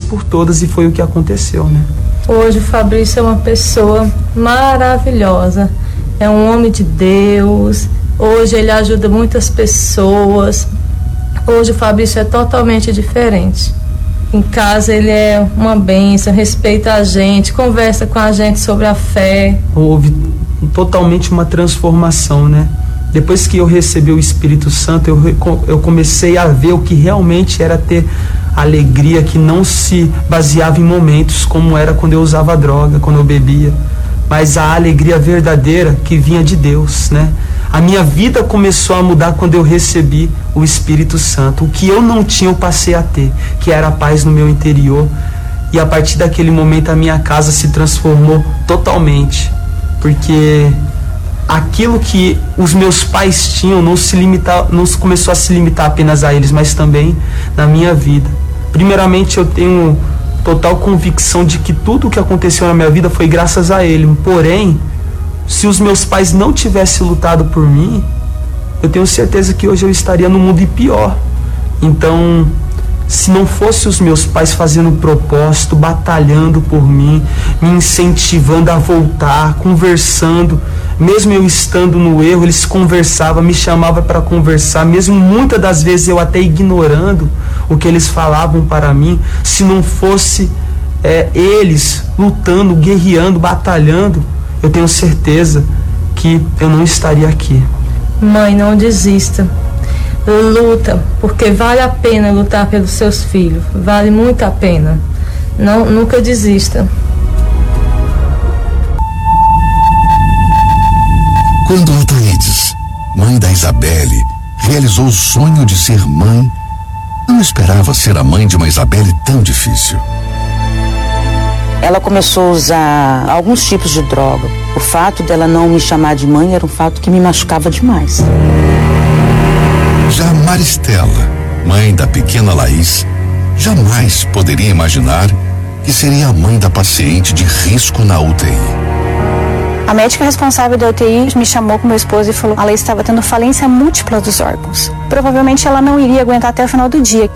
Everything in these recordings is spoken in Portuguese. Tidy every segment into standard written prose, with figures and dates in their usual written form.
por todas, e foi o que aconteceu, né? Hoje o Fabrício é uma pessoa maravilhosa, é um homem de Deus, hoje ele ajuda muitas pessoas, hoje o Fabrício é totalmente diferente. Em casa ele é uma bênção, respeita a gente, conversa com a gente sobre a fé. Houve totalmente uma transformação, né? Depois que eu recebi o Espírito Santo, eu comecei a ver o que realmente era ter alegria, que não se baseava em momentos como era quando eu usava droga, quando eu bebia, mas a alegria verdadeira que vinha de Deus, né? A minha vida começou a mudar quando eu recebi o Espírito Santo. O que eu não tinha, eu passei a ter, que era a paz no meu interior. E a partir daquele momento a minha casa se transformou totalmente, porque aquilo que os meus pais tinham não começou a se limitar apenas a eles, mas também na minha vida. Primeiramente, eu tenho total convicção de que tudo o que aconteceu na minha vida foi graças a ele. Porém, se os meus pais não tivessem lutado por mim, eu tenho certeza que hoje eu estaria no mundo e pior. Então, se não fosse os meus pais fazendo propósito, batalhando por mim, me incentivando a voltar, conversando, mesmo eu estando no erro, eles conversavam, me chamavam para conversar, mesmo muitas das vezes eu até ignorando o que eles falavam para mim, se não fosse eles lutando, guerreando, batalhando, eu tenho certeza que eu não estaria aqui. Mãe, não desista. Luta, porque vale a pena lutar pelos seus filhos. Vale muito a pena. Nunca desista. Quando Ataídes, mãe da Isabelle, realizou o sonho de ser mãe, não esperava ser a mãe de uma Isabelle tão difícil. Ela começou a usar alguns tipos de droga. O fato dela não me chamar de mãe era um fato que me machucava demais. Já Maristela, mãe da pequena Laís, jamais poderia imaginar que seria a mãe da paciente de risco na UTI. A médica responsável da UTI me chamou com meu esposo e falou que ela estava tendo falência múltipla dos órgãos. Provavelmente ela não iria aguentar até o final do dia.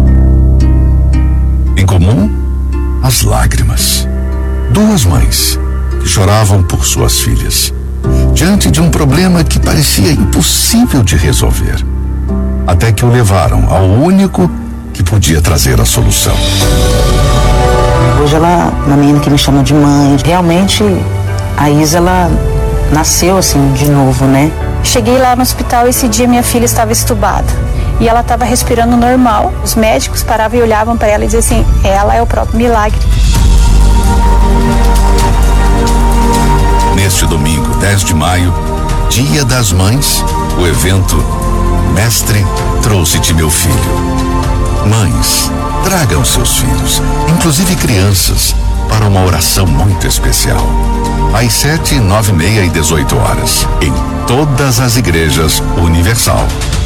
Em comum, as lágrimas. Duas mães que choravam por suas filhas, diante de um problema que parecia impossível de resolver. Até que o levaram ao único que podia trazer a solução. Hoje ela é uma menina que me chama de mãe. Realmente, a Isa, ela nasceu assim de novo, né? Cheguei lá no hospital e esse dia minha filha estava estubada. E ela estava respirando normal. Os médicos paravam e olhavam para ela e diziam assim, ela é o próprio milagre. Neste domingo, 10 de maio, Dia das Mães, o evento Mestre, trouxe-te meu filho. Mães, tragam seus filhos, inclusive crianças, para uma oração muito especial. Às 7, 9h30 e 18 horas, em todas as igrejas Universal.